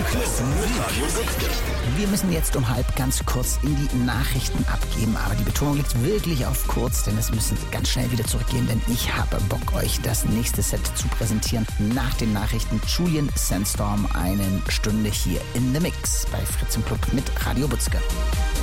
Fritz mit Radio Bützke. Wir müssen jetzt um halb ganz kurz in die Nachrichten abgeben, aber die Betonung liegt wirklich auf kurz, denn es müssen ganz schnell wieder zurückgehen, denn ich habe Bock, euch das nächste Set zu präsentieren. Nach den Nachrichten Julian Sandstorm, eine Stunde hier in The Mix bei Fritz im Club mit Radio Bützke.